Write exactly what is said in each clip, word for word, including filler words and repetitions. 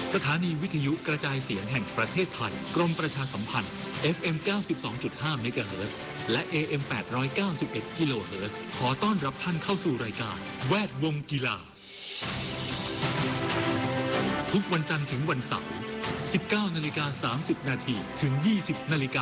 สถานีวิทยุกระจายเสียงแห่งประเทศไทยกรมประชาสัมพันธ์ เอฟ เอ็ม เก้าสิบสองจุดห้า เมกะเฮิรตซ์และ เอ เอ็ม แปดร้อยเก้าสิบเอ็ด กิโลเฮิรตซ์ขอต้อนรับท่านเข้าสู่รายการแวดวงกีฬาทุกวันจันทร์ถึงวันเสาร์ สิบเก้านาฬิกาสามสิบนาทีถึง ยี่สิบนาฬิกา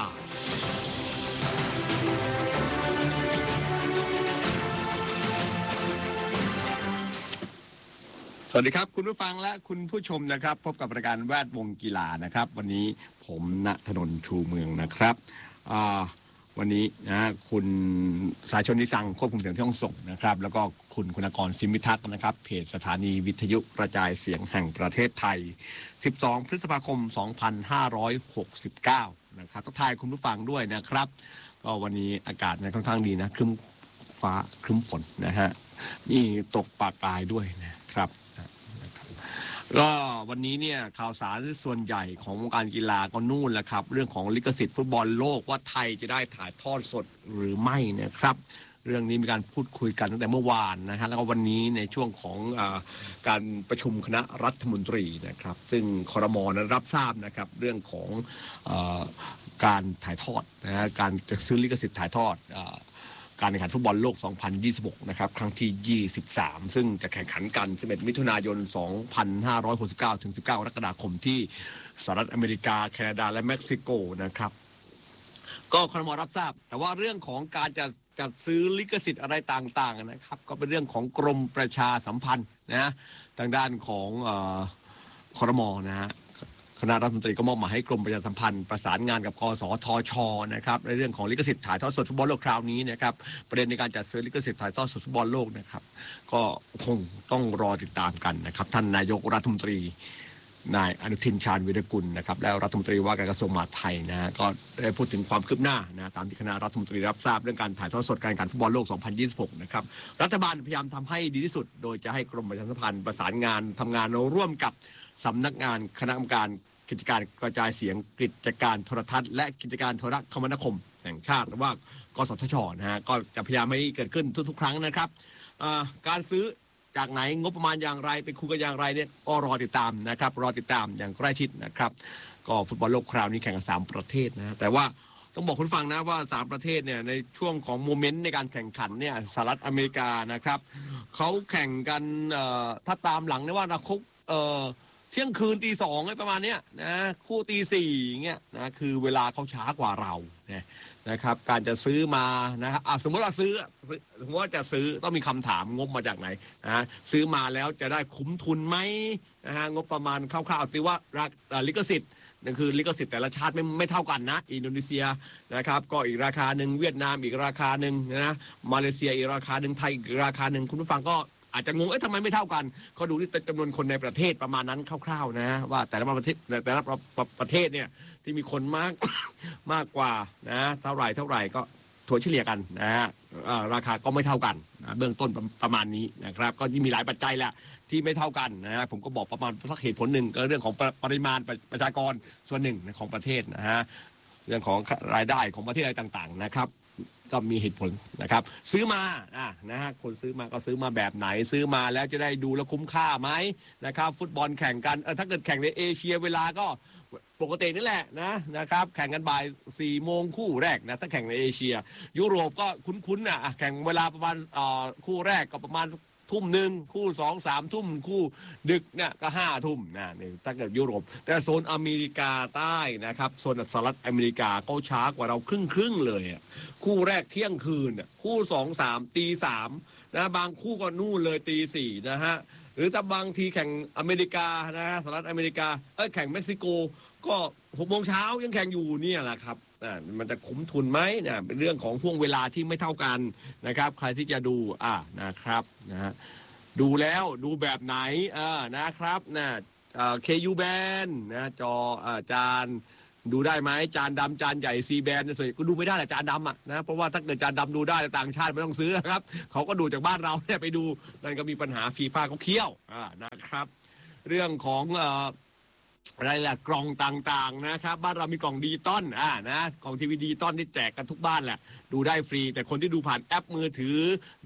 สวัสดีครับคุณผู้ฟังและคุณผู้ชมนะครับพบกับรายการแวดวงกีฬานะครับวันนี้ผมณถนนชูเมืองนะครับวันนี้นะคุณสายชนนิสังควบคุมเสียงที่ห้องส่งนะครับแล้วก็คุณคุณกรสิมิทักษ์นะครับเพจสถานีวิทยุกระจายเสียงแห่งประเทศไทยสิบสองพฤษภาคมสองพันห้าร้อยหกสิบเก้านะครับทักทายคุณผู้ฟังด้วยนะครับก็วันนี้อากาศเนี่ยค่อนข้างดีนะครึ้มฟ้าครึ้มฝนนะฮะนี่ตกปากปลายด้วยนะครับก็วันนี้เนี่ยข่าวสารส่วนใหญ่ของวงการกีฬาก็นู่นแหละครับเรื่องของลิขสิทธิ์ฟุตบอลโลกว่าไทยจะได้ถ่ายทอดสดหรือไม่นะครับเรื่องนี้มีการพูดคุยกันตั้งแต่เมื่อวานนะฮะแล้วก็วันนี้ในช่วงของเอ่อการประชุมคณะรัฐมนตรีนะครับซึ่งครม.นั้นรับทราบนะครับเรื่องของเอ่อการถ่ายทอดนะฮะการจะซื้อลิขสิทธิ์ถ่ายทอดเอ่อการแข่งขันฟุตบอลโลกสองพันยี่สิบหกนะครับครั้งที่ยี่สิบสามซึ่งจะแข่งขันกันสิบเอ็ดมิถุนายนสองพันห้าร้อยหกสิบเก้าถึงสิบเก้ากรกฎาคมที่สหรัฐอเมริกาแคนาดาและเม็กซิโกนะครับก็ครม.รับทราบแต่ว่าเรื่องของการจะจัดซื้อลิขสิทธิ์อะไรต่างๆนะครับก็เป็นเรื่องของกรมประชาสัมพันธ์นะทางด้านของเอ่อครม.นะฮะคณะรัฐมนตรีก็มอบหมายให้กรมประชาสัมพันธ์ประสานงานกับกสทช.นะครับในเรื่องของลิขสิทธิ์ถ่ายทอดสดฟุตบอลโลกคราวนี้นะครับประเด็นในการจัดซื้อลิขสิทธิ์ถ่ายทอดสดฟุตบอลโลกนะครับก็คงต้องรอติดตามกันนะครับท่านนายกรัฐมนตรีนายอนุทินชาญวีรกุลนะครับแล้วรัฐมนตรีว่าการกระทรวงมหาดไทยนะก็ได้พูดถึงความคืบหน้านะตามที่คณะรัฐมนตรีรับทราบเรื่องการถ่ายทอดสดการแข่งขันฟุตบอลโลกสองพันยี่สิบหกนะครับรัฐบาลพยายามทำให้ดีที่สุดโดยจะให้กรมประชาสัมพันธ์ประสานงานทำงานร่วมกับสำนักงานคณะกรรมการกิจการกระจายเสียงกิจการโทรทัศน์และกิจการโทรคมนาคมแห่งชาติหรือว่ากสทช.นะฮะก็จะพยายามให้เกิดขึ้นทุกๆครั้งนะครับการซื้อจากไหนงบประมาณอย่างไรไปคุยกันอย่างไรเนี่ยก็รอติดตามนะครับรอติดตามอย่างใกล้ชิดนะครับก็ฟุตบอลโลกคราวนี้แข่งกันสามประเทศนะแต่ว่าต้องบอกคุณฟังนะว่าสามประเทศเนี่ยในช่วงของโมเมนต์ในการแข่งขันเนี่ยสหรัฐอเมริกานะครับเขาแข่งกันถ้าตามหลังเนี่ยว่านะคุกเที่ยงคืนตีสองประมาณนี้นะคู่ตีสี่อย่างเงี้ยนะคือเวลาเขาช้ากว่าเราเนี่ยนะครับการจะซื้อมานะครับสมมติว่าซื้อสมมติว่าจะซื้อต้องมีคำถามงบมาจากไหนนะซื้อมาแล้วจะได้คุ้มทุนไหมนะฮะงบประมาณคร่าวๆตีว่าลิขสิทธิ์นั่นคือลิขสิทธิ์แต่ละชาติไม่ไม่เท่ากันนะอินโดนีเซียนะครับก็อีกราคาหนึ่งเวียดนามอีกราคาหนึ่งนะมาเลเซียอีกราคาหนึ่งไทยอีกราคาหนึ่งคุณผู้ฟังก็อาจจะงงเอ๊ะทำไมไม่เท่ากันเขาดูที่จำนวนคนในประเทศประมาณนั้นคร่าวๆนะว่าแต่ละประเทศแต่ละประเทศเนี่ยที่มีคนมาก มากกว่านะเท่าไหร่เท่าไหร่ก็ถัวเฉลี่ยกันนะฮะราคาก็ไม่เท่ากันนะเบื้องต้นประมาณนี้นะครับก็มีหลายปัจจัยแหละที่ไม่เท่ากันนะฮะผมก็บอกประมาณสักเหตุผลหนึ่งก็เรื่องของปริมาณประชากรส่วนหนึ่งของประเทศนะฮะเรื่องของรายได้ของประเทศอะไรต่างๆนะครับก็มีเหตุผลนะครับซื้อมาอ่ะนะฮะคนซื้อมาก็ซื้อมาแบบไหนซื้อมาแล้วจะได้ดูแล้วคุ้มค่าไหมนะครับฟุตบอลแข่งกันเออถ้าเกิดแข่งในเอเชียเวลาก็ปกตินี่แหละนะนะครับแข่งกันบ่ายสี่โมงคู่แรกนะถ้าแข่งในเอเชียยุโรปก็คุ้นๆนะแข่งเวลาประมาณเอ่อคู่แรกก็ประมาณทุ่มหนึ่งคู่สองสามทุ่มคู่ดึกเนี่ยก็ห้าทุ่มนะนี่ถ้าเกิดยุโรปแต่โซนอเมริกาใต้นะครับโซนสหรัฐอเมริกาก็ช้ากว่าเราครึ่งครึ่งเลยคู่แรกเที่ยงคืนคู่สองสามตีสามนะบางคู่ก็นู่นเลยตีสี่นะฮะหรือถ้าบางทีแข่งอเมริกานะฮะสหรัฐอเมริกาเออแข่งเม็กซิโกก็หกโมงเช้ายังแข่งอยู่เนี่ยแหละครับมันจะคุ้มทุนไหมเนี่ยเป็นเรื่องของห่วงเวลาที่ไม่เท่ากันนะครับใครที่จะดูอ่านะครับนะฮะดูแล้วดูแบบไหนอ่านะครับนะเอ่อ เค ยู Band นะจออ่าจานดูได้ไหมจานดำจานใหญ่ C Band ส่วนก็ดูไม่ได้แหละจานดำอ่ะนะเพราะว่าถ้าเกิดจานดำดูได้ต่างชาติไม่ต้องซื้อครับเขาก็ดูจากบ้านเราเนี่ยไปดูนั่นก็มีปัญหาฟีฟ่าเขาเคี่ยวอ่านะครับเรื่องของเอ่ออะไรล่ะกล่องต่างๆนะครับบ้านเรามีกล่องดิจิตอลอ่านะกล่องทีวีดิจิตอลที่แจกกันทุกบ้านแหละดูได้ฟรีแต่คนที่ดูผ่านแอปมือถือหรือ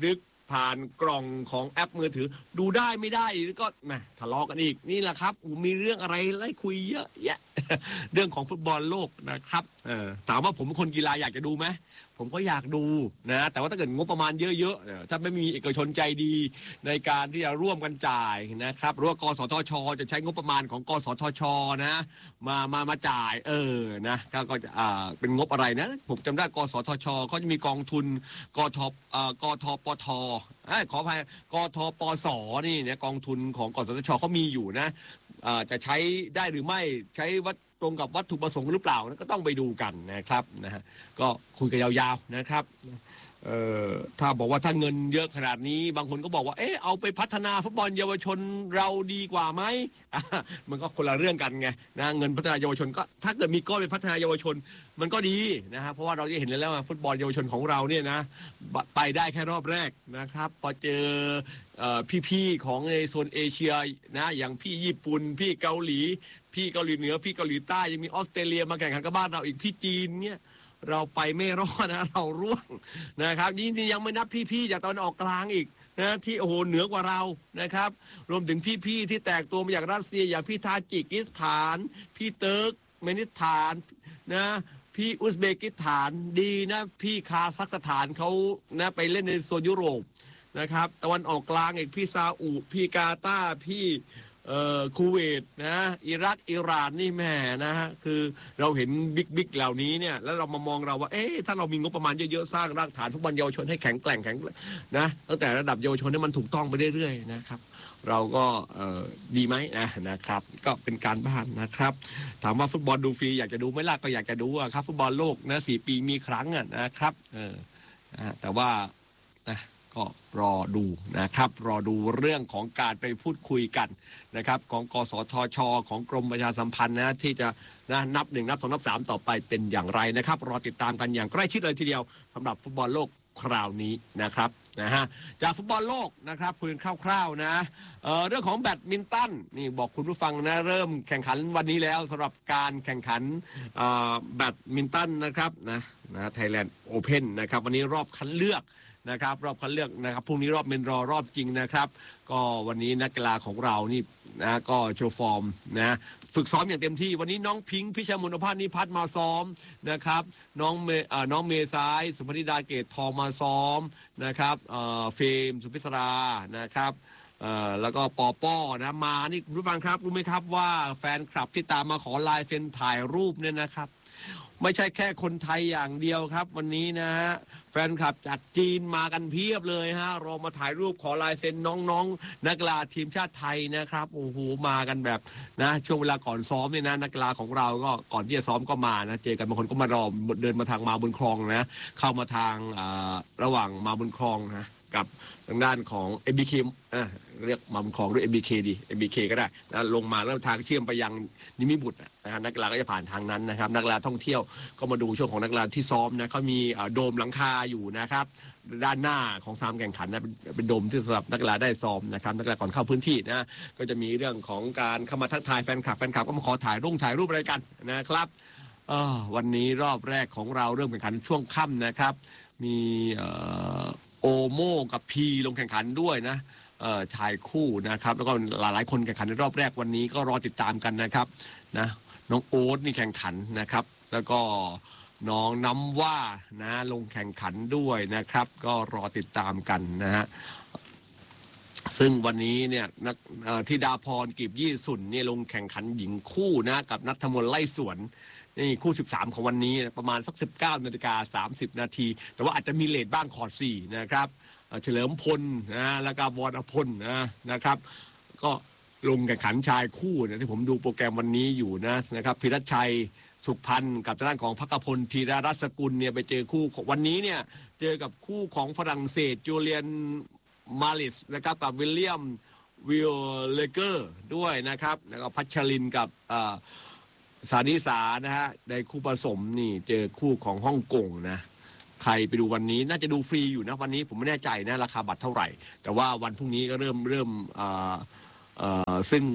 ผ่านกล่องของแอปมือถือดูได้ไม่ได้ก็แหมทะเลาะกันอีกนี่แหละครับมีเรื่องอะไรไล่คุยเยอะแยะ เรื่องของฟุตบอลโลกนะครับเออถามว่าผมเป็นคนกีฬาอยากจะดูไหมผมก็อยากดูนะแต่ว่าถ้าเกิดงบประมาณเยอะๆถ้าไม่มีเอกชนใจดีในการที่จะร่วมกันจ่ายนะครับหรือว่ากสทช.จะใช้งบประมาณของกสทช.นะมามามาจ่ายเออนะก็ก็อ่าเป็นงบอะไรนะผมจำได้กสทช.เขาจะมีกองทุนกทอ่ากทปทเอ้ยขออภัยกทปสนี่เนี่ยกองทุนของกสทช.เขามีอยู่นะอ่าจะใช้ได้หรือไม่ใช้วัดตรงกับวัตถุประสงค์หรือเปล่าก็ต้องไปดูกันนะครับนะฮะก็คุยกันยาวๆนะครับเอ่อถ้าบอกว่าถ้าเงินเยอะขนาดนี้บางคนก็บอกว่าเออเอาไปพัฒนาฟุตบอลเยาวชนเราดีกว่าไหมมันก็คนละเรื่องกันไงนะเงินพัฒนาเยาวชนก็ถ้าเกิดมีก้อนไปพัฒนาเยาวชนมันก็ดีนะฮะเพราะว่าเราจะเห็นแล้วว่าฟุตบอลเยาวชนของเราเนี่ยนะไปได้แค่รอบแรกนะครับพอเจอพี่ๆของในโซนเอเชียนะอย่างพี่ญี่ปุ่นพี่เกาหลีพี่เกาหลีเหนือพี่เกาหลีใต้ยังมีออสเตรเลียมาแข่งขันกับบ้านเราอีกพี่จีนเนี่ยเราไปไม่รอดนะเราร่วงนะครับนี่นี่ยังไม่นับพี่ๆจากตอนออกกลางอีกนะที่โอ้โหเหนือกว่าเรานะครับรวมถึงพี่ๆที่แตกตัวมาจากรัสเซียอย่างพี่ทาจิกิสถานพี่เติร์กเมนิสถานนะพี่อุซเบกิสถานดีนะพี่คาซัคสถานเขานะไปเล่นในโซนยุโรปนะครับตะวันออกกลางอีกพี่ซาอุพี่กาตาร์พี่เอ่อคูเวตนะอิรักอิหร่านนี่แม่นะฮะคือเราเห็นบิ๊กบิ๊กเหล่านี้เนี่ยแล้วเรามามองเราว่าเอ๊ะถ้าเรามีงบประมาณเยอะๆสร้างรากฐานฟุตบอลเยาวชนให้แข็งแกร่งแข็งนะตั้งแต่ระดับเยาวชนให้มันถูกต้องไปเรื่อยๆนะครับเราก็เอ่อดีไหมนะนะครับก็เป็นการบ้านนะครับถามว่าฟุตบอลดูฟรีอยากจะดูไหมล่ะก็อยากจะดูอะครับฟุตบอลโลกนะสี่ปีมีครั้งอะนะครับเออนะแต่ว่านะก็รอดูนะครับรอดูเรื่องของการไปพูดคุยกันนะครับของกสทช.ของกรมประชาสัมพันธ์นะที่จะนะนับหนึ่งนับสองนับสามต่อไปเป็นอย่างไรนะครับรอติดตามกันอย่างใกล้ชิดเลยทีเดียวสำหรับฟุตบอลโลกคราวนี้นะครับนะฮะจากฟุตบอลโลกนะครับคุยกันคร่าวๆนะ เอ่อ เรื่องของแบดมินตันนี่บอกคุณผู้ฟังนะเริ่มแข่งขันวันนี้แล้วสำหรับการแข่งขันแบดมินตันนะครับนะนะไทยแลนด์โอเพ่นนะครับวันนี้รอบคัดเลือกนะครับรอบคัดเลือกนะครับพรุ่งนี้รอบเมนรอรอบจริงนะครับก็วันนี้นักกีฬาของเรานี่นะก็โชว์ฟอร์มนะฝึกซ้อมอย่างเต็มที่วันนี้น้องพิงค์พิชามนภาสนิพัฒน์มาซ้อมนะครับน้องเมเอ่อน้องเมซ้ายสุภธิดาเกตทองมาซ้อมนะครับเอ่อเฟรมสุพิศรานะครับเอ่อแล้วก็ปอป้อนะมานี่คุณผู้ฟังครับรู้ไหมครับว่าแฟนคลับที่ตามมาขอลายเซ็นถ่ายรูปเนี่ยนะครับไม่ใช่แค่คนไทยอย่างเดียวครับวันนี้นะฮะแฟนคลับจากจีนมากันเพียบเลยฮะรอมาถ่ายรูปขอลายเซ็นน้องๆนักกีฬาทีมชาติไทยนะครับโอ้โหมากันแบบนะช่วงเวลาก่อนซ้อมเนี่ยนะนักกีฬาของเราก็ก่อนที่จะซ้อมก็มานะเจอกันบางคนก็มารอเดินมาทางมาบุญครองนะเข้ามาทางระหว่างมาบุญครองนะกับทางด้านของ เอ็ม บี เค อ่ะเรียกมาบุญครองด้วย เอ็ม บี เค ดี เอ็ม บี เค ก็ได้นะลงมาแล้วทางเชื่อมไปยังนิมิบุตรนะฮะนักกีฬาก็จะผ่านทางนั้นนะครับนักกีฬาท่องเที่ยวก็มาดูช่วงของนักกีฬาที่ซ้อมนะเขามีโดมหลังคาอยู่นะครับด้านหน้าของสนามแข่งขันนะเป็นโดมที่สำหรับนักกีฬาได้ซ้อมนะครับนักกีฬาก่อนเข้าพื้นที่นะก็จะมีเรื่องของการเข้ามาทักทายแฟนคลับแฟนคลับก็มาขอถ่ายรูปถ่ายรูปอะไรกันนะครับวันนี้รอบแรกของเราเริ่มแข่งขันช่วงค่ำนะครับมีโอโม่กับพีลงแข่งขันด้วยนะชายคู่นะครับแล้วก็หลายๆคนแข่งขันในรอบแรกวันนี้ก็รอติดตามกันนะครับนะน้องโอ๊ตนี่แข่งขันนะครับแล้วก็น้องน้ำว่านะลงแข่งขันด้วยนะครับก็รอติดตามกันนะฮะซึ่งวันนี้เนี่ยนักธิดาพรกีบยี่สุนเนี่ยลงแข่งขันหญิงคู่นะกับณัฐมนต์ไล่สวนนี่คู่สิบสามของวันนี้ประมาณสัก สิบเก้านาฬิกาสามสิบนาทีแต่ว่าอาจจะมีเลทบ้างคอร์ดสี่นะครับเฉลิมพลนะแล้วก็วรพลนะนะครับก็ลงแข่งขันชายคู่นะที่ผมดูโปรแกรมวันนี้อยู่นะนะครับพิรัชชัยสุขพันธ์กับทางด้านของพักพลธีรรัศกุลเนี่ยไปเจอคู่วันนี้เนี่ยเจอกับคู่ของฝรั่งเศสจูเลียนมาลิสนะครับกับวิลเลียมวิลเลเกอร์ด้วยนะครับแล้วก็พัชรินกับสานิสานะฮะในคู่ผสมนี่เจอคู่ของฮ่องกงนะใครไปดูวันนี้น่าจะดูฟรีอยู่นะวันนี้ผมไม่แน่ใจนะราคาบัตรเท่าไหร่แต่ว่าวันพรุ่งนี้ก็เริ่มเริ่มอ่าอ่าซึ่ง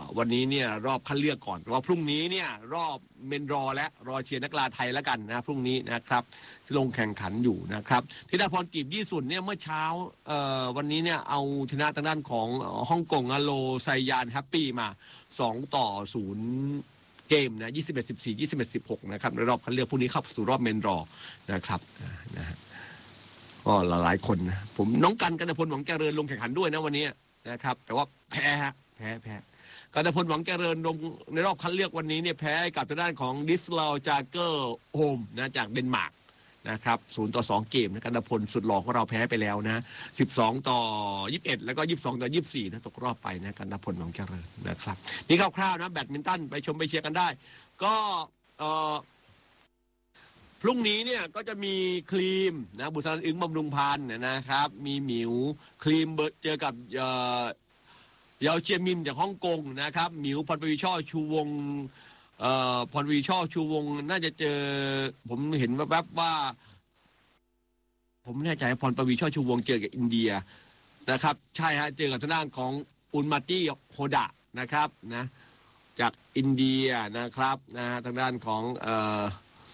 วันนี้เนี่ยรอบคัดเลือกก่อนว่าพรุ่งนี้เนี่ยรอบเมนรอและรอเชียร์นักกีฬาไทยแล้วกันนะพรุ่งนี้นะครับที่ลงแข่งขันอยู่นะครับธิดาพรกีบยี่สุนเนี่ยเมื่อเช้าเอ่อวันนี้เนี่ยเอาชนะทางด้านของฮ่องกงอโลไซยานแฮปปี้มาสองต่อศูนย์เกมนะยี่สิบเอ็ด สิบสี่ ยี่สิบเอ็ด สิบหกนะครับในรอบคัดเลือกพรุ่งนี้เข้าสู่รอบเมนรอนะครับนะฮะก็หลายๆคนนะผมน้องกันกันพลหวังเจริญลงแข่งขันด้วยนะวันนี้นะครับแต่ว่าแพ้ฮะแพ้แพ้กันพลหวังเจริญลงในรอบคัดเลือกวันนี้เนี่ยแพ้กับทางด้านของดิสลาวจาเกอร์โฮมนะจากเดนมาร์กนะครับศูนย์ต่อสองเกมนะกันพลสุดหล่อของเราแพ้ไปแล้วนะสิบสองต่อยี่สิบเอ็ดแล้วก็ยี่สิบสองต่อยี่สิบสี่นะตกรอบไปนะกันพลหวังเจริญนะครับนี่คร่าวๆนะแบดมินตันไปชมไปเชียร์กันได้ก็เอ่อพรุ่งนี้เนี่ยก็จะมีครีมนะบุษรันอึ้งบำรุงพันธ์นะครับมีหมิวครีมเจอกับเอ่อยาวเจียมินจากฮ่องกงนะครับหมิวพรปวีช่อชูวงเอ่อพรปวีช่อชูวงน่าจะเจอผมเห็นแวบๆว่าผมไม่แน่ใจพรปวีช่อชูวงเจอกับอินเดียนะครับใช่ฮะเจอกับทางด้านของอุนมาตี้โฮดะนะครับนะจากอินเดียนะครับนะทางด้านของเอ่อ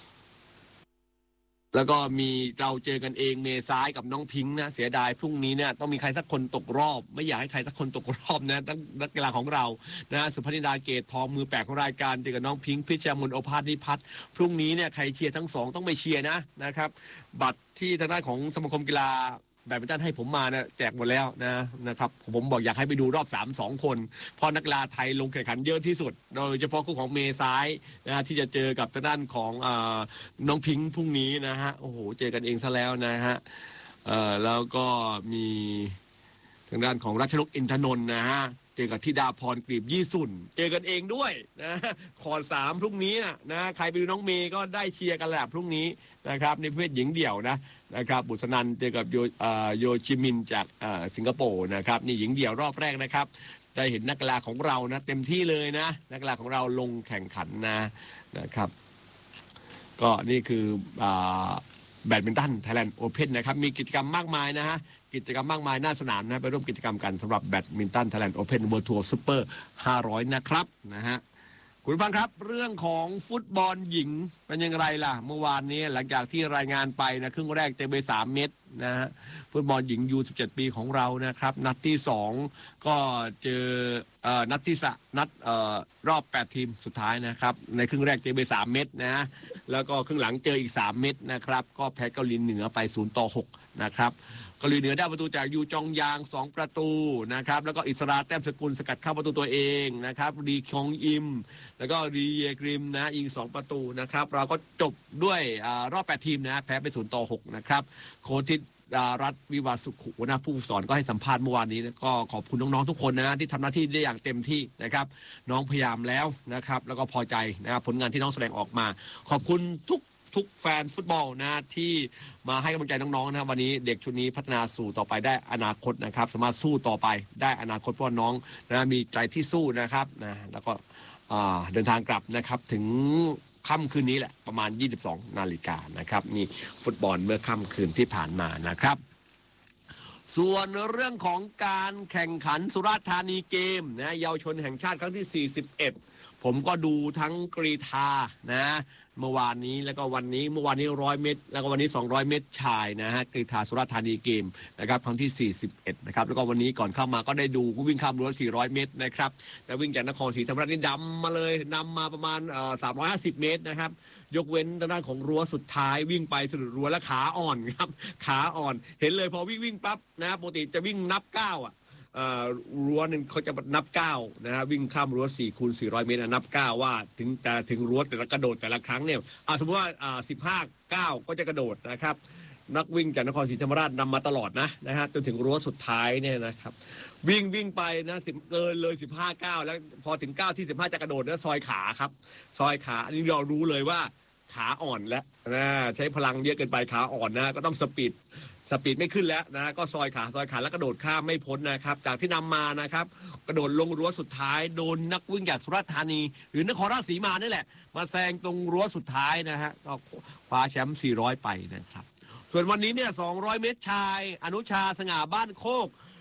แล้วก็มีเราเจอกันเองเมซ้ายกับน้องพิงค์นะเสียดายพรุ่งนี้เนี่ยต้องมีใครสักคนตกรอบไม่อยากให้ใครสักคนตกรอบนะตั้งนักกีฬาของเรานะสุพนิดาเกตทองมือแปดของรายการเจอกับน้องพิงค์พิชยามนโอภาสนิพัฒน์พรุ่งนี้เนี่ยใครเชียร์ทั้งสองต้องไปเชียร์นะนะครับบัตรที่ทางด้านของสมาคมกีฬาแบดมินตันให้ผมมาเนี่ยแจกหมดแล้วนะนะครับผมบอกอยากให้ไปดูรอบสาม สองคนเพราะนักกีฬาไทยลงแข่งขันเยอะที่สุดโดยเฉพาะคู่ของเมซ้ายนะที่จะเจอกับทางด้านของเอ่อน้องพิงค์พรุ่งนี้นะฮะโอ้โหเจอกันเองซะแล้วนะฮะเอ่อแล้วก็มีทางด้านของรัชนกอินทนนท์นะฮะเจอกับธิดาพรกลีบยี่สุนเจอกันเองด้วยนะคอร์ดสามพรุ่งนี้นะนะใครไปดูน้องเมย์ก็ได้เชียร์กันแหละพรุ่งนี้นะครับในประเภทหญิงเดี่ยวนะนะครับบุษนันเจอกับโยโยชิมินจากสิงคโปร์นะครับนี่หญิงเดี่ยวรอบแรกนะครับได้เห็นนักกีฬาของเรานะเต็มที่เลยนะนักกีฬาของเราลงแข่งขันนะนะครับก็นี่คือแบดมินตันไทยแลนด์โอเพ่นนะครับมีกิจกรรมมากมายนะฮะกิจกรรมมากมายหน้าสนามนะไปร่วมกิจกรรมกันสำหรับแบดมินตันไทยแลนด์โอเพ่นเวิลด์ทัวร์ซุปเปอร์ห้าร้อยนะครับนะฮะคุณฟังครับเรื่องของฟุตบอลหญิงเป็นยังไงล่ะเมื่อวานนี้หลังจากที่รายงานไปนะครึ่งแรกเตะไปสามเม็ดนะฮะฟุตบอลหญิงยูสิบเจ็ดปีของเรานะครับนัดที่สองก็เจอเอ่อนัดที่สะนัดเอ่อรอบแปดทีมสุดท้ายนะครับในครึ่งแรกเตะไปสามเม็ดนะแล้วก็ครึ่งหลังเจออีกสามเม็ดนะครับก็แพ้เกาหลีเหนือไปศูนย์ต่อหกนะครับเกาหลีเหนือได้ประตูจากยูจองยางสองประตูนะครับแล้วก็อิสราแต้มสกุลสกัดเข้าประตูตัวเองนะครับรีคองอิมแล้วก็รีเยกริมนะยิงสองประตูนะครับเราก็จบด้วยอ่ารอบแปดทีมนะแพ้ไปศูนย์ต่อหกนะครับโค้ชทิศรัฐวิวาสุขุหัวหน้าผู้สอนก็ให้สัมภาษณ์เมื่อวานนี้ก็ขอบคุณน้องๆทุกคนนะที่ทำหน้าที่ได้อย่างเต็มที่นะครับน้องพยายามแล้วนะครับแล้วก็พอใจนะครับผลงานที่น้องแสดงออกมาขอบคุณทุกทุกแฟนฟุตบอลนะที่มาให้กำลังใจน้องๆนะวันนี้เด็กชุดนี้พัฒนาสู่ต่อไปได้อนาคตนะครับสามารถสู้ต่อไปได้อนาคตเพราะน้องนะมีใจที่สู้นะครับนะแล้วก็เดินทางกลับนะครับถึงค่ำคืนนี้แหละประมาณยี่สิบสองนาฬิกานะครับนี่ฟุตบอลเมื่อค่ำคืนที่ผ่านมานะครับส่วนเรื่องของการแข่งขันสุราษฎร์ธานีเกมนะเยาวชนแห่งชาติครั้งที่สี่สิบเอ็ดผมก็ดูทั้งกรีฑานะเมื่อวานนี้แล้วก็วันนี้เมื่อวานนี้ร้อยเมตรแล้วก็วันนี้สองร้อยเมตรชายนะฮะกรีฑาสุราษฎร์ธานีเกมนะครับครั้งที่สี่สิบเอ็ดนะครับแล้วก็วันนี้ก่อนเข้ามาก็ได้ดูวิ่งข้ามรั้วสี่ร้อยเมตรนะครับแล้ววิ่งจากนครศรีธรรมราชนี่ดำมาเลยนำมาประมาณเอ่อสามร้อยห้าสิบเมตรนะครับยกเว้นทางด้านของรั้วสุดท้ายวิ่งไปสะดุดรั้วและขาอ่อนครับขาอ่อนเห็นเลยพอวิ่งวิ่งปั๊บนะปกติจะวิ่งนับเก้าอ่ะรั้วนึงเขาจะนับเก้านะฮะวิ่งข้ามรั้วสี่คูณสี่ร้อยเมตรนับเก้าว่าถึงแต่ถึงรั้วแต่ละกระโดดแต่ละครั้งเนี่ยอ่าสมมติว่าอ่าสิบห้าเก้าก็จะกระโดดนะครับนักวิ่งจากนครศรีธรรมราชนำมาตลอดนะนะฮะจนถึงรั้วสุดท้ายเนี่ยนะครับวิ่งวิ่งไปนะสิบเกินเลยสิบห้าเก้าแล้วพอถึงเก้าที่สิบห้าจะกระโดดนะซอยขาครับซอยขาอันนี้เรารู้เลยว่าขาอ่อนแล้วนะใช้พลังเยอะเกินไปขาอ่อนนะก็ต้องสปีดสปีดไม่ขึ้นแล้วนะก็ซอยขาซอยขาแล้วกระโดดข้ามไม่พ้นนะครับจากที่นำมานะครับกระโดดลงรั้วสุดท้ายโดนนักวิ่งจากสุราษฎร์ธานีหรือนครราชสีมานี่แหละมาแซงตรงรั้วสุดท้ายนะฮะก็คว้าแชมป์สี่ร้อยไปนะครับส่วนวันนี้เนี่ยสองร้อยเมตรชายอนุชาสง่าบ้านโคก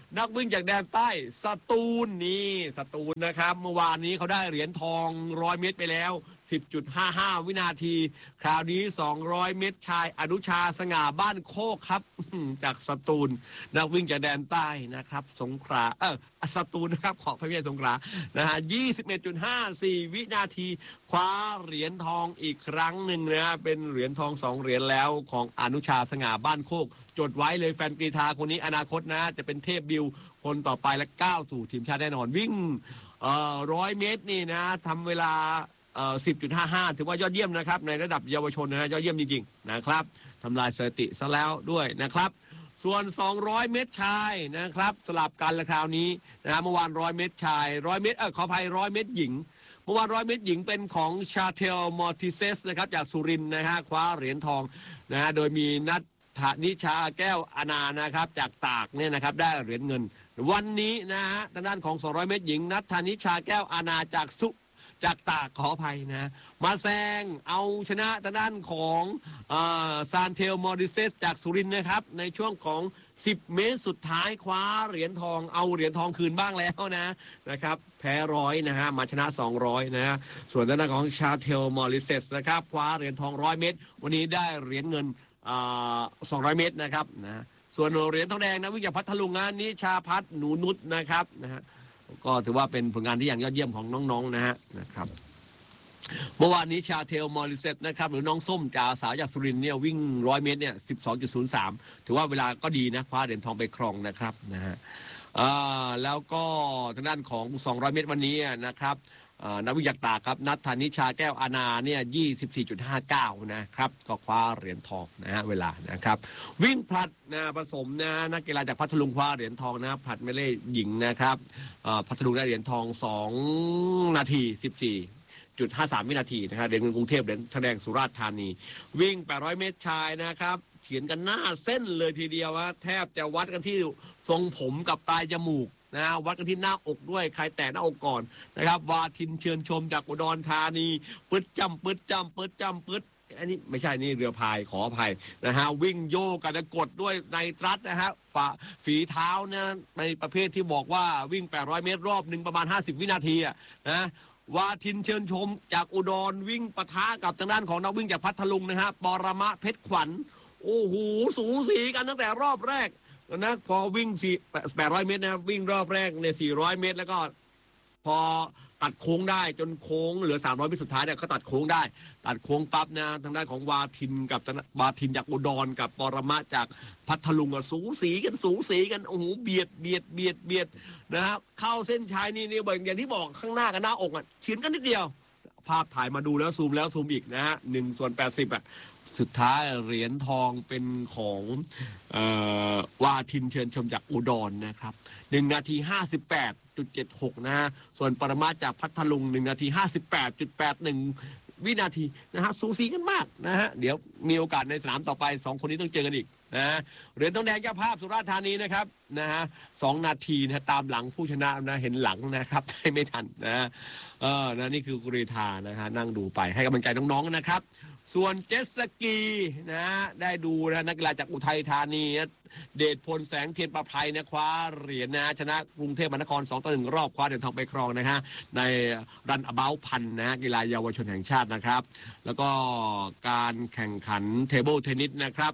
นักวิ่งจากแดนใต้สตูลนี่สตูลนะครับเมื่อวานนี้เขาได้เหรียญทองร้อยเมตรไปแล้ว สิบจุดห้าห้า วินาทีคราวนี้สองร้อยเมตรชายอนุชาสง่าบ้านโคกครับจากสตูลนักวิ่งจากแดนใต้นะครับสงขลาเออสตูลนะครับขอพระเยซูสงขลานะฮะ ยี่สิบเอ็ดจุดห้าสี่ วินาทีคว้าเหรียญทองอีกครั้งหนึ่งนะเป็นเหรียญทองสองเหรียญแล้วของอนุชาสง่าบ้านโคกจดไว้เลยแฟนกรีฑาคนนี้อนาคตนะจะเป็นเทพบิวคนต่อไปและก้าวสู่ทีมชาติแน่นอนวิ่งเอ่อร้อยเมตรนี่นะทำเวลาเอ่อ สิบจุดห้าห้า ถือว่ายอดเยี่ยมนะครับในระดับเยาวชนนะฮะยอดเยี่ยมจริงๆนะครับทำลายสถิติซะแล้วด้วยนะครับส่วนสองร้อยเมตรชายนะครับสลับกันละคราวนี้นะเมื่อวานหนึ่งร้อยเมตรชายหนึ่งร้อยเมตรเออขออภัยหนึ่งร้อยเมตรหญิงเมื่อวานหนึ่งร้อยเมตรหญิงเป็นของชาเทลมอร์ติเซสนะครับจากสุรินทร์นะฮะคว้าเหรียญทองนะฮะโดยมีนัทธนิชาแก้วอนานะครับจากตากเนี่ยนะครับได้เหรียญเงินวันนี้นะฮะทางด้านของสองร้อยเมตรหญิงนัทธนิชาแก้วอนาจากสุจากตากขออภัยนะมาแซงเอาชนะทางด้านของซานเทลมอริเซสจากสุรินทร์นะครับในช่วงของสิบเมตรสุดท้ายคว้าเหรียญทองเอาเหรียญทองคืนบ้างแล้วนะนะครับแพ้ร้อยนะฮะมาชนะสองร้อยนะฮะส่วนทางด้านของชาเทลมอริเซสนะครับคว้าเหรียญทองร้อยเมตรวันนี้ได้เหรียญเงินสองร้อยเมตรนะครับนะส่วนเหรียญทองแดงนะวิ่งจากพัทลุงนะนิชาพัฒน์หนูนุชนะครับนะฮะก็ถือว่าเป็นผลงานที่อย่างยอดเยี่ยมของน้องๆนะฮะนะครับเมื่อวานนี้ชาเทลมอริเซตนะครับหรือน้องส้มจ่าสาวจากสุรินทร์เนี่ยวิ่งร้อยเมตรเนี่ย สิบสองจุดศูนย์สาม ถือว่าเวลาก็ดีนะคว้าเหรียญทองไปครองนะครับนะฮะแล้วก็ทางด้านของสองร้อยเมตรวันนี้นะครับนักวิ่งจากตากครับนัทธนิชาแก้วอานาเนี่ย ยี่สิบสี่จุดห้าเก้า นะครับก็คว้าเหรียญทองนะฮะเวลานะครับวิ่งผลัดนะผสมนะนักกีฬาจากพัทลุงคว้าเหรียญทองนะผลัดเมเล่หญิงนะครับพัทลุงได้เหรียญทองสองนาทีสิบสี่จุดห้าสาม วินาทีนะครับเหรียญเงินกรุงเทพเหรียญทองแดงสุราษฎร์ธานีวิ่งแปดร้อยเมตรชายนะครับเฉียนกันหน้าเส้นเลยทีเดียวว่าแทบจะวัดกันที่ทรงผมกับปลายจมูกนะวัดกันที่หน้าอกด้วยใครแตะหน้าอกก่อนนะครับวาทินเชิญชมจากอุดรธานีปืดจำปืดจำปืดจำปืดอันนี้ไม่ใช่นี่เรือพายขออภัยนะฮะวิ่งโยกันกดด้วยในตรัสนะฮะฝ่าฝีเท้าเนี่ยในประเภทที่บอกว่าวิ่งแปดร้อยเมตรรอบหนึ่งประมาณห้าสิบวินาทีอ่ะนะวาทินเชิญชมจากอุดรวิ่งปะทะกับทางด้านของนักวิ่งจากพัทลุงนะฮะปรมะเพชรขวัญโอ้โหสูสีกันตั้งแต่รอบแรกนะพอวิ่งแปดร้อยเมตรนะวิ่งรอบแรกในสี่ร้อยเมตรแล้วก็พอตัดโค้งได้จนโค้งเหลือสามร้อยเมตรสุดท้ายเนี่ยเขาตัดโค้งได้ตัดโค้งปั๊บนะทางด้านของวาทินกับวาทินจากอุดรกับปรมะจากพัทลุงอะสูสีกันสูสีกันโอ้โหเบียดเบียดเบียดเบียดนะครับเข้าเส้นชัยนี่นี่อย่างที่บอกข้างหน้ากับหน้าอกอ่ะเฉียดกันนิดเดียวภาพถ่ายมาดูแล้วซูมแล้วซูมอีกนะฮะหนึ่งส่วนแปดสิบอ่ะสุดท้ายเหรียญทองเป็นของเอ่อวาทินเชิญชมจากอุดรนะครับหนึ่งนาทีห้าสิบแปดจุดเจ็ดหกนะฮะส่วนปรมาจากพัทลุงหนึ่งนาทีห้าสิบแปดจุดแปดหนึ่งวินาทีนะฮะสูสีกันมากนะฮะเดี๋ยวมีโอกาสในสนามต่อไปสองคนนี้ต้องเจอกันอีกนะเหรียญทองแดงเจ้าภาพสุราษฎร์ธานีนะครับนะฮะสองนาทีนะตามหลังผู้ชนะนะเห็นหลังนะครับไม่ทันนะเออนะนี่คือกรีฑานะฮะนั่งดูไปให้กำลังใจน้องๆนะครับส่วนเจ็ตสกีนะได้ดูนะนักกีฬาจากอุทัยธานีเดชพลแสงเทียนประภัยนะคว้าเหรียญนะชนะกรุงเทพมหานครสองต่อหนึ่งรอบคว้าเหรียญทองไปครองนะฮะในรันอเบาพันนะกีฬาเยาวชนแห่งชาตินะครับแล้วก็การแข่งขันเทเบิลเทนนิสนะครับ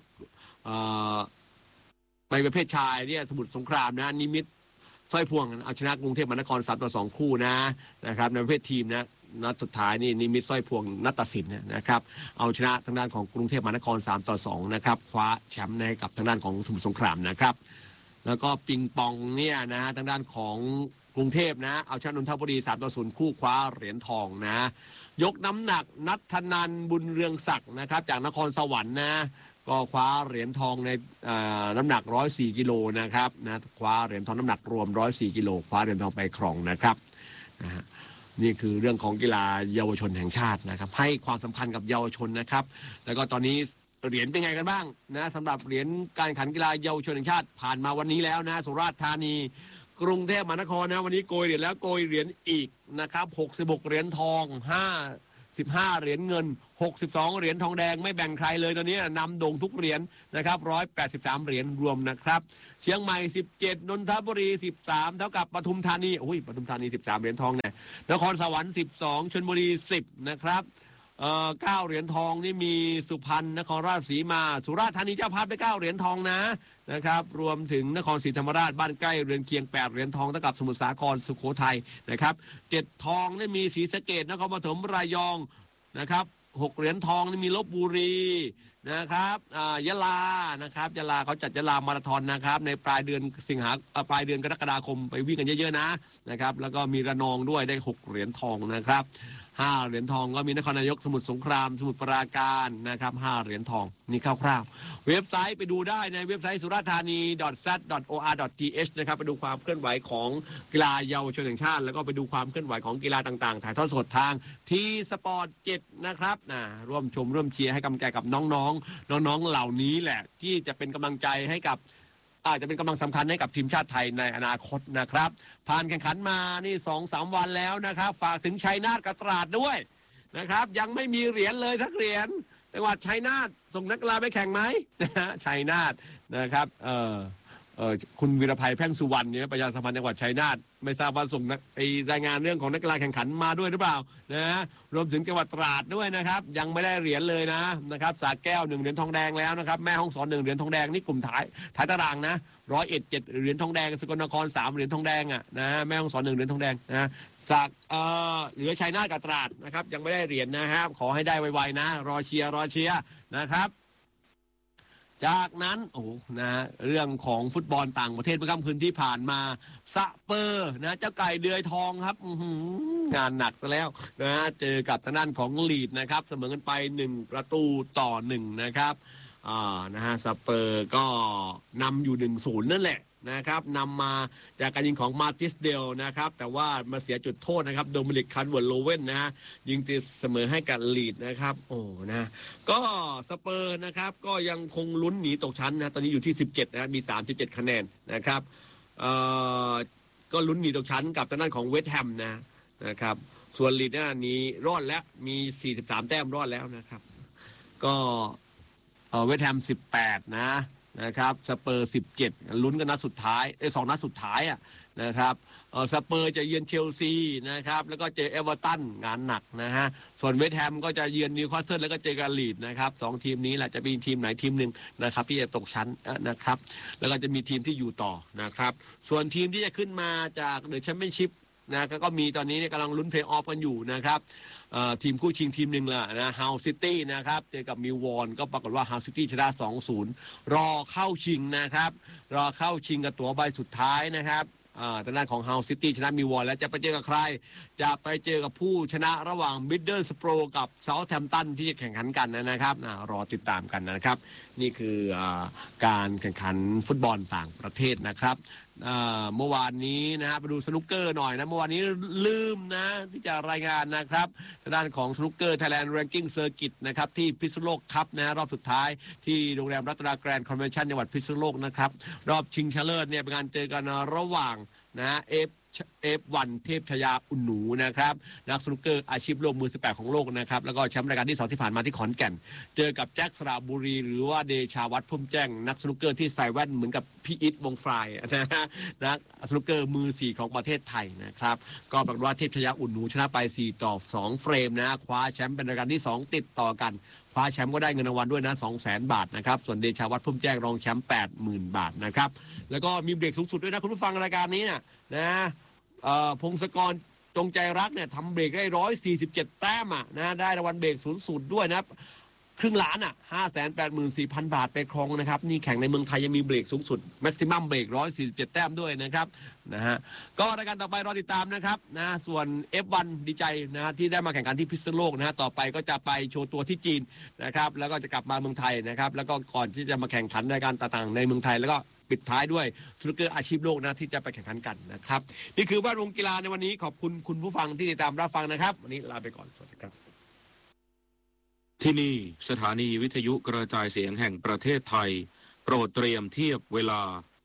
ในประเภทชายเนี่ยสมุทรสงครามนะนิมิตสร้อยพวงเอาชนะกรุงเทพมหานครสามต่อสองคู่นะนะครับในประเภททีมนะนัดสุดท้ายนี่นิมิตสร้อยพวงนัดตัดสินนะครับเอาชนะทางด้านของกรุงเทพมหานครสามต่อสองนะครับคว้าแชมป์ในกับทางด้านของสมุทรสงครามนะครับแล้วก็ปิงปองเนี่ยนะทางด้านของกรุงเทพนะเอาชนะนนทบุรีสามต่อศูนย์คู่คว้าเหรียญทองนะยกน้ำหนักนัทธนันบุญเรืองศักดิ์นะครับจากนครสวรรค์นะก็คว้าเหรียญทองในน้ำหนักหนึ่งร้อยสี่กิโลนะครับนะคว้าเหรียญทองน้ำหนักรวมหนึ่งร้อยสี่กิโลคว้าเหรียญทองไปครองนะครับนะฮะนี่คือเรื่องของกีฬาเยาวชนแห่งชาตินะครับให้ความสำคัญกับเยาวชนนะครับแล้วก็ตอนนี้เหรียญเป็นไงกันบ้างนะสำหรับเหรียญการแข่งขันกีฬาเยาวชนแห่งชาติผ่านมาวันนี้แล้วนะสุราษฎร์ธานีกรุงเทพมหานครนะวันนี้โกยเหรียญแล้วโกยเหรียญอีกนะครับหกสิบหกเหรียญทองห้าสิบห้าเหรียญเงินหกสิบสองเหรียญทองแดงไม่แบ่งใครเลยตอนนี้นำโด่งทุกเหรียญนะครับหนึ่งร้อยแปดสิบสามเหรียญรวมนะครับเชียงใหม่สิบเจ็ดนนทบุรีสิบสามเท่ากับปทุมธานีอุ้ยปทุมธานีสิบสามเหรียญทองเนี่ยนครสวรรค์สิบสองชลบุรีสิบนะครับเอ่อเก้าเหรียญทองนี่มีสุพรรณนครราชสีมาสุราษฎร์ธานีเจ้าภาพได้เก้าเหรียญทองนะนะครับรวมถึงนครศรีธรรมราชบ้านใกล้เรือนเคียงแปดเหรียญทองเท่ากับสมุทรสาครสุโขทัยนะครับเจ็ดทองนี่มีศรีสะเกษนครปฐมระยองนะครับหกเหรียญทองนี่มีลพบุรีนะครับยะลานะครับยะลาเขาจัดยะลามาราธอนนะครับในปลายเดือนสิงหาปลายเดือนกรกฎาคมไปวิ่งกันเยอะๆนะนะครับแล้วก็มีระนองด้วยได้หกเหรียญทองนะครับห้าเหรียญทองก็มีนครนายกสมุทรสงครามสมุทรปราการนะครับห้าเหรียญทองนี่คร่าวๆเว็บไซต์ไปดูได้ในเว็บไซต์สุราษฎร์ธานี ดอท แซด ดอท โอ อาร์ ดอท ที เอช นะครับไปดูความเคลื่อนไหวของกีฬาเยาวชนแห่งชาติแล้วก็ไปดูความเคลื่อนไหวของกีฬาต่างๆถ่ายทอดสดทางทีสปอร์ตเจ็ดนะครับนะร่วมชมร่วมเชียร์ให้กำลังใจกับน้องๆน้องๆเหล่านี้แหละที่จะเป็นกำลังใจให้กับอาจจะเป็นกำลังสำคัญให้กับทีมชาติไทยในอนาคตนะครับผ่านแข่งขันมานี่ สองสาม วันแล้วนะครับฝากถึงชัยนาทกับตราดด้วยนะครับยังไม่มีเหรียญเลยทักเหรียญจังหวัดชัยนาทส่งนักกีฬาไปแข่งไหมนะฮะชัยนาทนะครับเออเออคุณวีรภัยแพ่งสุวรรณเนี่ยประชาสัมพันธ์จังหวัดชัยนาทไม่ทราบว่าส่งไอรายงานเรื่องของนักกีฬาแข่งขันมาด้วยหรือเปล่านะรวมถึงจังหวัดตราดด้วยนะครับยังไม่ได้เหรียญเลยนะนะครับสระแก้วหนึ่งเหรียญทองแดงแล้วนะครับแม่ฮ่องสอนหนึ่งเหรียญทองแดงนี่กลุ่มท้ายท้ายตารางนะร้อยเอ็ดเจ็ดเหรียญทองแดงสกลนครสามเหรียญทองแดงอ่ะนะแม่ฮ่องสอนหนึ่งเหรียญทองแดงนะจากเอ่อเหลือชัยนาทกับตราดนะครับยังไม่ได้เหรียญนะครับขอให้ได้ไวๆนะรอเชียร์รอเชียร์นะครับจากนั้นโอ้นะเรื่องของฟุตบอลต่างประเทศเมื่อค่ำคืนที่ผ่านมาสเปอร์นะเจ้าไก่เดือยทองครับงานหนักซะแล้วนะเจอกับทางด้านของลีดนะครับเสมอกันไปหนึ่งประตูต่อหนึ่งนะครับอ่านะฮะสเปอร์ก็นำอยู่หนึ่งศูนย์นั่นแหละนะครับนำมาจากการยิงของมาติสเดลนะครับแต่ว่ามาเสียจุดโทษนะครับโดมินิกคันเวิร์ดโลเว่นนะฮะยิงตีเสมอให้กับลีดนะครับโอ้นะก็สเปอร์นะครับก็ยังคงลุ้นหนีตกชั้นนะตอนนี้อยู่ที่สิบเจ็ดนะมีสามสิบเจ็ดคะแนนนะครับเอ่อก็ลุ้นหนีตกชั้นกับทางด้านของเวสต์แฮมนะนะครับส่วนลีดเนี่ยหนีรอดแล้วมีสี่สิบสามแต้มรอดแล้วนะครับก็เอ่อเวสต์แฮมสิบแปดนะนะครับสเปอร์สิบเจ็ดลุ้นกันนัดสุดท้ายไอ้สองนัดสุดท้ายอ่ะนะครับเออสเปอร์จะเยือนเชลซีนะครับแล้วก็เจอเอเวอร์ตันงานหนักนะฮะส่วนเวสต์แฮมก็จะเยือนนิวคาสเซิลแล้วก็เจอกับลีดนะครับสองทีมนี้แหละจะเป็นทีมไหนทีมหนึ่งนะครับที่จะตกชั้นนะครับแล้วก็จะมีทีมที่อยู่ต่อนะครับส่วนทีมที่จะขึ้นมาจากเดอะแชมเปี้ยนชิพนะก็มีตอนนี้เนี่ยกำลังลุ้นเพลย์ออฟกันอยู่นะครับทีมคู่ชิงทีมหนึ่งละนะฮาวซิตี้นะครับเจอกับมิลวอนก็ปรากฏว่าฮาวซิตี้ชนะ สองศูนย์ รอเข้าชิงนะครับรอเข้าชิงกับตั๋วใบสุดท้ายนะครับทางด้านของฮาวซิตี้ชนะมิลวอนแล้วจะไปเจอกับใครจะไปเจอกับผู้ชนะระหว่างมิดเดิลสโปรกับเซาท์แฮมป์ตันที่จะแข่งขันกันนะครับรอติดตามกันนะครับนี่คือการแข่งขันฟุตบอลต่างประเทศนะครับเมื่อวานนี้นะฮะไปดูสนุกเกอร์หน่อยนะเมื่อวานนี้ลืมนะที่จะรายงานนะครับทางด้านของสนุกเกอร์ไทยแลนด์แรงกิ้งเซอร์กิตนะครับที่พิษณุโลกคัพนะรอบสุดท้ายที่โรงแรมรัตนาแกรนด์คอนเวนชั่นจังหวัดพิษณุโลกนะครับรอบชิงชนะเลิศเนี่ยเป็นการเจอกันระหว่างนะเอฟเอฟวันเทพชยาอุ่นหนูนะครับนักสนุกเกอร์อาชีพโลกมือสิบแปดของโลกนะครับแล้วก็แชมป์รายการที่สองที่ผ่านมาที่ขอนแก่นเจอกับแจ็คสระบุรีหรือว่าเดชาวัฒน์พุ่มแจ้งนักสนุกเกอร์ที่ใส่แว่นเหมือนกับพี่อิทวงฟลายนะฮะนักสนุกเกอร์มือสี่ของประเทศไทยนะครับก็ปรากฏว่าเทพชยาอุ่นหนูชนะไปสี่ต่อสองเฟรมนะคว้าแชมป์เป็นรายการที่สองติดต่อกันคว้าแชมป์ก็ได้เงินรางวัลด้วยนะ สองแสน บาทนะครับส่วนเดชาวัฒน์พุ่มแจ้งรองแชมป์ แปดหมื่น บาทนะครับแล้วก็มีเบรกสูงสุดด้วยนะคุณผู้ฟังรายการนี้นะนะพงศกรจงใจรักเนี่ยทำเบรกได้หนึ่งร้อยสี่สิบเจ็ดแต้มอ่ะนะได้รางวัลเบรกสูงสุดด้วยนะครึ่งล้านอ่ะ ห้าแสนแปดหมื่นสี่พัน บาทไปครองนะครับนี่แข่งในเมืองไทยยังมีเบรกสูงสุดแม็กซิมัมเบรกหนึ่งร้อยสี่สิบเจ็ดแต้มด้วยนะครับนะฮะก็รายการต่อไปรอติดตามนะครับนะส่วน เอฟ วัน ดีใจนะฮะที่ได้มาแข่งขันที่พิษณุโลกนะฮะต่อไปก็จะไปโชว์ตัวที่จีนนะครับแล้วก็จะกลับมาเมืองไทยนะครับแล้วก็ก่อนที่จะมาแข่งขันรายการต่างๆในเมืองไทยแล้วก็ปิดท้ายด้วยสนุกเกอร์อาชีพโลกนะที่จะไปแข่งขันกันนะครับนี่คือแวดวงกีฬาในวันนี้ขอบคุณคุณผู้ฟังที่ติดตามรับฟังนะครับวันนี้ลาไปก่อนสวัสดีครับที่นี่สถานีวิทยุกระจายเสียงแห่งประเทศไทยโปรดเตรียมเทียบเวลา